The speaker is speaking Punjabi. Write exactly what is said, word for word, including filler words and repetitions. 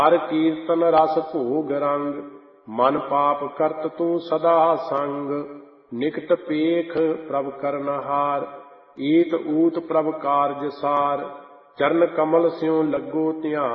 ਹਰ ਕੀਰਤਨ ਰਸ ਭੋਗ ਰੰਗ, ਮਨ ਪਾਪ ਕਰਤ ਤੂੰ ਸਦਾ ਸੰਗ। ਨਿਕਟ ਪੇਖ ਪ੍ਰਭ ਕਰਨਹਾਰ, ਈਤ ਊਤ ਪ੍ਰਭ ਕਾਰਜ ਸਾਰ। ਚਰਨ ਕਮਲ ਸਿਉ ਲੱਗੋ ਧਿਆਨ,